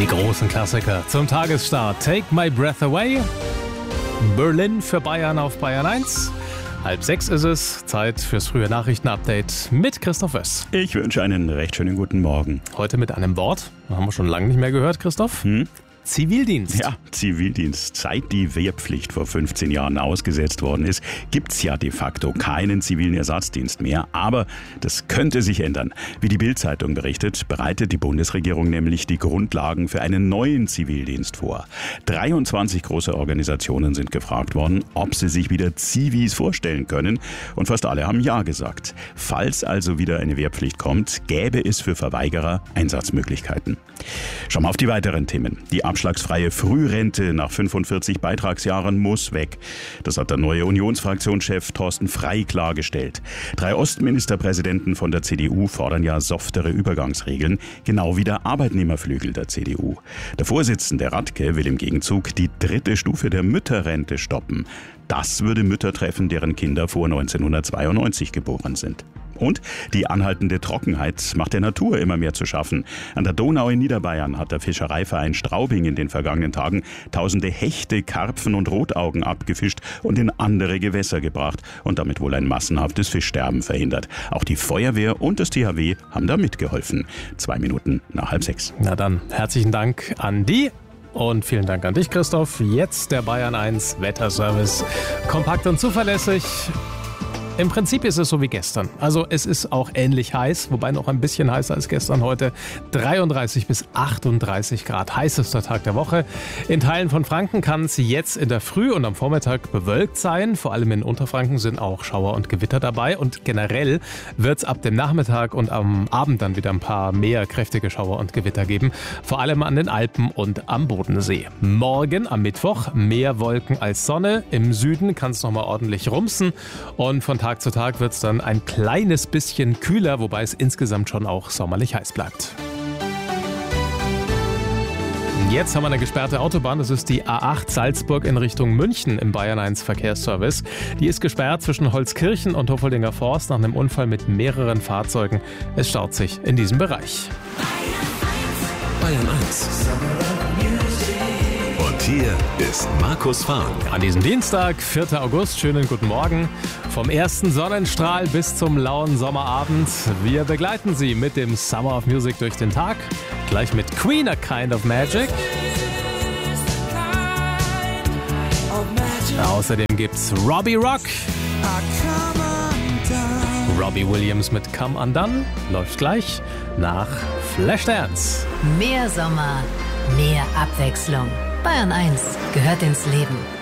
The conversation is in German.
Die großen Klassiker zum Tagesstart. Take My Breath Away. Berlin für Bayern auf Bayern 1. 5:30 ist es. Zeit fürs frühe Nachrichtenupdate mit Christoph Wöss. Ich wünsche einen recht schönen guten Morgen. Heute mit einem Wort. Haben wir schon lange nicht mehr gehört, Christoph. Zivildienst. Ja, Zivildienst. Seit die Wehrpflicht vor 15 Jahren ausgesetzt worden ist, gibt's ja de facto keinen zivilen Ersatzdienst mehr. Aber das könnte sich ändern. Wie die Bild-Zeitung berichtet, bereitet die Bundesregierung nämlich die Grundlagen für einen neuen Zivildienst vor. 23 große Organisationen sind gefragt worden, ob sie sich wieder Zivis vorstellen können. Und fast alle haben Ja gesagt. Falls also wieder eine Wehrpflicht kommt, gäbe es für Verweigerer Einsatzmöglichkeiten. Schauen wir auf die weiteren Themen. Die abschlagsfreie Frührente nach 45 Beitragsjahren muss weg. Das hat der neue Unionsfraktionschef Thorsten Frey klargestellt. 3 Ostministerpräsidenten von der CDU fordern ja softere Übergangsregeln, genau wie der Arbeitnehmerflügel der CDU. Der Vorsitzende Radke will im Gegenzug die 3. Stufe der Mütterrente stoppen. Das würde Mütter treffen, deren Kinder vor 1992 geboren sind. Und die anhaltende Trockenheit macht der Natur immer mehr zu schaffen. An der Donau in Niederbayern hat der Fischereiverein Straubing in den vergangenen Tagen tausende Hechte, Karpfen und Rotaugen abgefischt und in andere Gewässer gebracht und damit wohl ein massenhaftes Fischsterben verhindert. Auch die Feuerwehr und das THW haben da mitgeholfen. 2 Minuten nach 5:30. Na dann, herzlichen Dank an die. Und vielen Dank an dich, Christoph. Jetzt der Bayern 1 Wetterservice. Kompakt und zuverlässig. Im Prinzip ist es so wie gestern. Also es ist auch ähnlich heiß, wobei noch ein bisschen heißer als gestern heute. 33 bis 38 Grad, heißester Tag der Woche. In Teilen von Franken kann es jetzt in der Früh und am Vormittag bewölkt sein. Vor allem in Unterfranken sind auch Schauer und Gewitter dabei. Und generell wird es ab dem Nachmittag und am Abend dann wieder ein paar mehr kräftige Schauer und Gewitter geben. Vor allem an den Alpen und am Bodensee. Morgen am Mittwoch mehr Wolken als Sonne. Im Süden kann es nochmal ordentlich rumsen. Und von Tag zu Tag wird es dann ein kleines bisschen kühler, wobei es insgesamt schon auch sommerlich heiß bleibt. Jetzt haben wir eine gesperrte Autobahn. Das ist die A8 Salzburg in Richtung München im Bayern 1 Verkehrsservice. Die ist gesperrt zwischen Holzkirchen und Hoffoldinger Forst nach einem Unfall mit mehreren Fahrzeugen. Es staut sich in diesem Bereich. Bayern 1. Und hier ist Markus Fahren. An diesem Dienstag, 4. August, schönen guten Morgen. Vom ersten Sonnenstrahl bis zum lauen Sommerabend. Wir begleiten Sie mit dem Summer of Music durch den Tag. Gleich mit Queen, A Kind of Magic. Außerdem gibt's Robbie Rock. Robbie Williams mit Come Undone läuft gleich nach Flashdance. Mehr Sommer, mehr Abwechslung. Bayern 1 gehört ins Leben.